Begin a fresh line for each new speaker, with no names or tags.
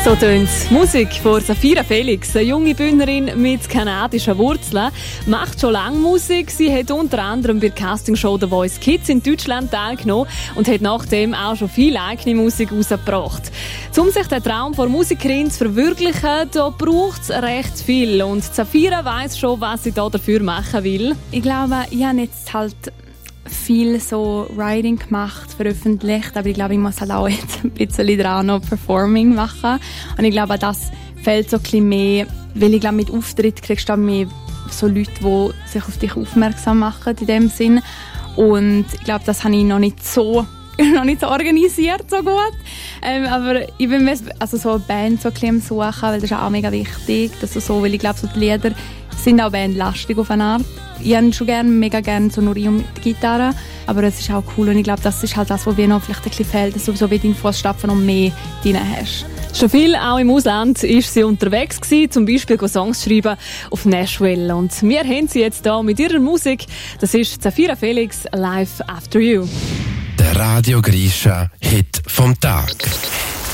So tönt Musik von Safira Felix, eine junge Bündnerin mit kanadischen Wurzeln, macht schon lange Musik. Sie hat unter anderem bei der Castingshow The Voice Kids in Deutschland teilgenommen und hat nachdem auch schon viel eigene Musik rausgebracht. Um sich den Traum von Musikerin zu verwirklichen, da braucht es recht viel. Und Safira weiss schon, was sie da dafür machen will.
Ich glaube, ich habe jetzt halt viel so Writing gemacht, veröffentlicht, aber ich glaube, ich muss halt auch jetzt ein bisschen dran noch Performing machen. Und ich glaube, das fällt so ein bisschen mehr, weil ich glaube, mit Auftritt kriegst du mehr so Leute, die sich auf dich aufmerksam machen in dem Sinn. Und ich glaube, das habe ich noch nicht so organisiert, so gut. Aber ich bin also so eine Band so ein bisschen am Suchen, weil das ist auch mega wichtig, dass du so, weil ich glaube, so die Lieder sind auch bandlastig auf eine Art. Ich habe schon mega gerne so nur um die Gitarre, aber es ist auch cool und ich glaube, das ist halt das, was mir noch vielleicht ein bisschen fehlt, dass du so wie deinen Fußstapfen noch mehr drin hast.
Schon viel, auch im Ausland, ist sie unterwegs gewesen, zum Beispiel Songs schreiben auf Nashville. Und wir haben sie jetzt hier mit ihrer Musik. Das ist Safira Felix, Life After You.
Der Radio Grisha Hit vom Tag.